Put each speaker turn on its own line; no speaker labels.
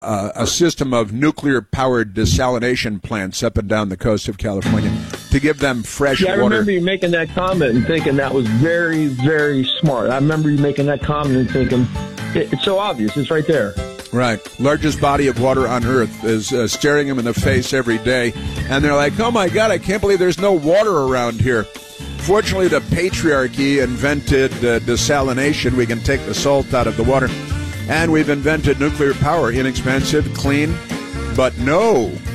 a system of nuclear-powered desalination plants up and down the coast of California to give them fresh water.
I remember you making that comment and thinking that was very, very smart. I remember you making that comment and thinking, it's so obvious. It's right there.
Right. Largest body of water on Earth is staring them in the face every day. And they're like, oh, my God, I can't believe there's no water around here. Fortunately, the patriarchy invented desalination. We can take the salt out of the water. And we've invented nuclear power, inexpensive, clean. But no,